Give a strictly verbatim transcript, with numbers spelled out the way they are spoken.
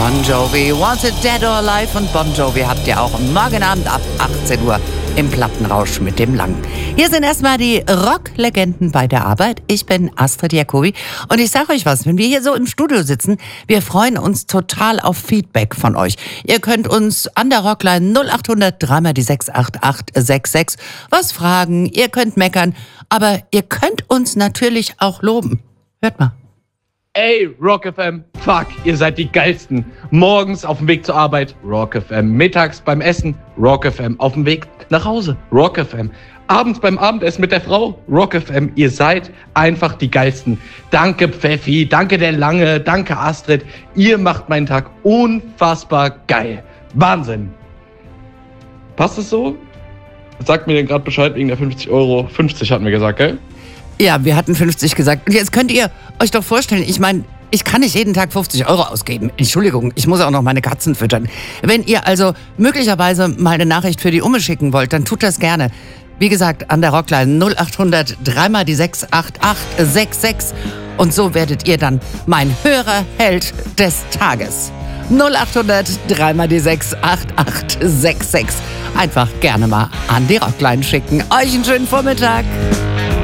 Bon Jovi, Wanted Dead or Alive, und Bon Jovi habt ihr auch morgen Abend ab achtzehn Uhr im Plattenrausch mit dem Lang. Hier sind erstmal die Rocklegenden bei der Arbeit. Ich bin Astrid Jacobi und ich sage euch was, wenn wir hier so im Studio sitzen, wir freuen uns total auf Feedback von euch. Ihr könnt uns an der Rockline null acht hundert drei mal die sechs acht acht sechs sechs was fragen, ihr könnt meckern, aber ihr könnt uns natürlich auch loben. Hört mal. Ey, Rock F M, fuck, ihr seid die geilsten. Morgens auf dem Weg zur Arbeit, Rock F M. Mittags beim Essen, Rock F M. Auf dem Weg nach Hause, Rock F M. Abends beim Abendessen mit der Frau, Rock F M. Ihr seid einfach die geilsten. Danke Pfeffi, danke der Lange, danke Astrid. Ihr macht meinen Tag unfassbar geil. Wahnsinn. Passt es so? Sagt mir denn gerade Bescheid wegen der fünfzig Euro. fünfzig hatten wir gesagt, gell? Ja, wir hatten fünfzig gesagt. Und jetzt könnt ihr euch doch vorstellen, ich meine, ich kann nicht jeden Tag fünfzig Euro ausgeben. Entschuldigung, ich muss auch noch meine Katzen füttern. Wenn ihr also möglicherweise mal eine Nachricht für die Umme schicken wollt, dann tut das gerne. Wie gesagt, an der Rockline null acht hundert drei mal die sechs acht acht sechs sechs. Und so werdet ihr dann mein Hörerheld des Tages. null acht hundert drei mal die sechs acht acht sechs sechs. Einfach gerne mal an die Rockline schicken. Euch einen schönen Vormittag.